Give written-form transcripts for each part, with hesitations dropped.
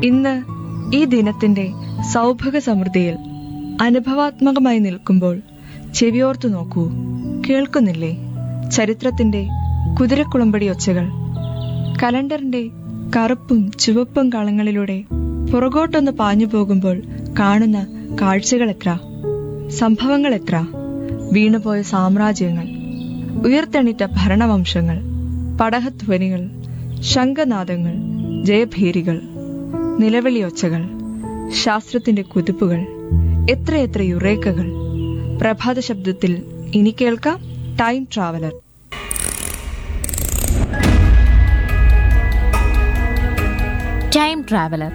ഇന്ന് ഈ ദിനത്തിന്റെ സൗഭഗ സമൃദ്ധിയിൽ അനുഭവാത്മകമായി നിൽക്കുമ്പോൾ ചെവിയോർത്തു നോക്കൂ. കേൾക്കുന്നില്ലേ ചരിത്രത്തിന്റെ കുതിരക്കുളമ്പടി ഒച്ചകൾ? കലണ്ടറിന്റെ കറുപ്പും ചുവപ്പും കളങ്ങളിലൂടെ പുറകോട്ടൊന്ന് പാഞ്ഞു പോകുമ്പോൾ കാണുന്ന കാഴ്ചകൾ എത്ര, സംഭവങ്ങൾ എത്ര! വീണുപോയ സാമ്രാജ്യങ്ങൾ, ഉയർത്തെണീറ്റ ഭരണവംശങ്ങൾ, പടഹധ്വനികൾ, ശംഖനാദങ്ങൾ, ജയഭീരികൾ, നിലവിളിയൊച്ചകൾ, ശാസ്ത്രത്തിന്റെ കുതിപ്പുകൾ, എത്രയെത്ര യുറേക്കകൾ. പ്രഭാത ശബ്ദത്തിൽ ഇനി കേൾക്കാം ടൈം ട്രാവലർ. Time traveller.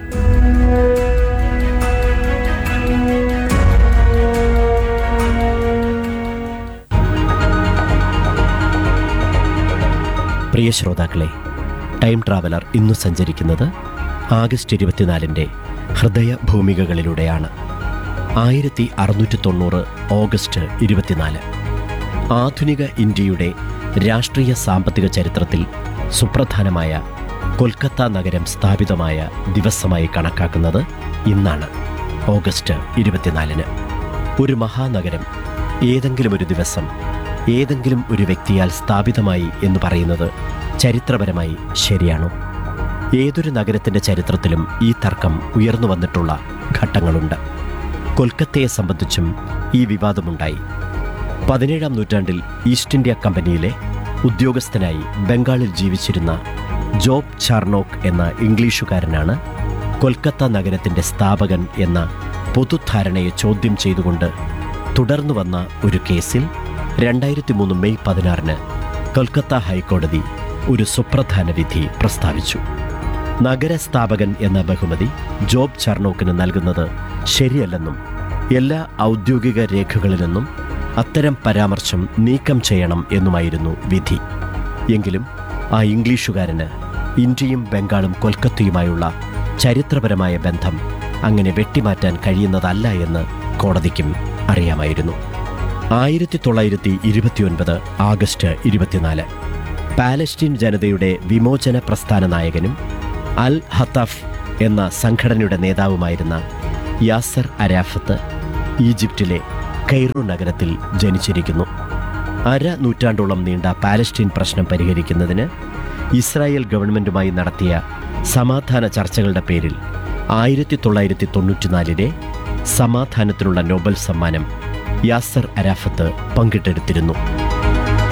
പ്രിയ ശ്രോതാക്കളെ, ടൈം ട്രാവലർ ഇന്നു സഞ്ചരിക്കുന്നത് ആഗസ്റ്റ് 24 ഹൃദയഭൂമികകളിലൂടെയാണ്. 1690 ഓഗസ്റ്റ് 24. ആധുനിക ഇന്ത്യയുടെ രാഷ്ട്രീയ സാമ്പത്തിക ചരിത്രത്തിൽ സുപ്രധാനമായ കൊൽക്കത്ത നഗരം സ്ഥാപിതമായ ദിവസമായി കണക്കാക്കുന്നത് ഇന്നാണ്, ഓഗസ്റ്റ് 24. ഒരു മഹാനഗരം ഏതെങ്കിലും ഒരു ദിവസം ഏതെങ്കിലും ഒരു വ്യക്തിയാൽ സ്ഥാപിതമായി എന്ന് പറയുന്നത് ചരിത്രപരമായി ശരിയാണോ? ഏതൊരു നഗരത്തിൻ്റെ ചരിത്രത്തിലും ഈ തർക്കം ഉയർന്നു വന്നിട്ടുള്ള ഘട്ടങ്ങളുണ്ട്. കൊൽക്കത്തയെ സംബന്ധിച്ചും ഈ വിവാദമുണ്ടായി. 17-ാം നൂറ്റാണ്ടിൽ ഈസ്റ്റ് ഇന്ത്യ കമ്പനിയിലെ ഉദ്യോഗസ്ഥനായി ബംഗാളിൽ ജീവിച്ചിരുന്ന ജോബ് ചാർണോക്ക് എന്ന ഇംഗ്ലീഷുകാരനാണ് കൊൽക്കത്ത നഗരത്തിൻ്റെ സ്ഥാപകൻ എന്ന പൊതുധാരണയെ ചോദ്യം ചെയ്തുകൊണ്ട് തുടർന്നു വന്ന ഒരു കേസിൽ 2003 മെയ് 16 കൊൽക്കത്ത ഹൈക്കോടതി ഒരു സുപ്രധാന വിധി പ്രസ്താവിച്ചു. നഗരസ്ഥാപകൻ എന്ന ബഹുമതി ജോബ് ചാർണോക്കിന് നൽകുന്നത് ശരിയല്ലെന്നും എല്ലാ ഔദ്യോഗിക രേഖകളിൽ നിന്നും അത്തരം പരാമർശം നീക്കം ചെയ്യണം എന്നുമായിരുന്നു വിധി. എങ്കിലും ആ ഇംഗ്ലീഷുകാരന് ഇന്ത്യയും ബംഗാളും കൊൽക്കത്തയുമായുള്ള ചരിത്രപരമായ ബന്ധം അങ്ങനെ വെട്ടിമാറ്റാൻ കഴിയുന്നതല്ല എന്ന് കോടതിക്കും അറിയാമായിരുന്നു. 1929 ആഗസ്റ്റ് 24 പാലസ്തീൻ ജനതയുടെ വിമോചന പ്രസ്ഥാന നായകനും അൽ ഹത്താഫ് എന്ന സംഘടനയുടെ നേതാവുമായിരുന്ന യാസർ അരാഫത്ത് ഈജിപ്തിലെ കൈറോ നഗരത്തിൽ ജനിച്ചിരിക്കുന്നു. നൂറ്റാണ്ടോളം നീണ്ട പാലസ്തീൻ പ്രശ്നം പരിഹരിക്കുന്നതിന് ഇസ്രായേൽ ഗവൺമെൻറ്റുമായി നടത്തിയ സമാധാന ചർച്ചകളുടെ പേരിൽ 1994 സമാധാനത്തിനുള്ള നോബൽ സമ്മാനം യാസർ അരാഫത്ത് പങ്കിട്ടെടുത്തിരുന്നു.